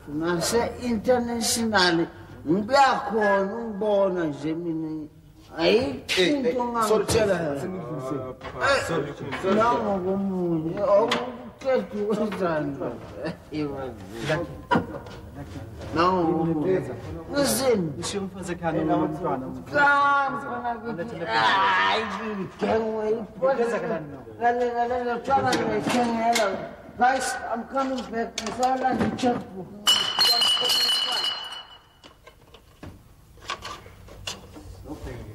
nase-international ngiyakhona ukubona nje mina ayikho into ngakutshela nangokomunye okuqeda ukwenzani nangokomunye listen guys, I'm coming back. I saw like a checkbook. Okay.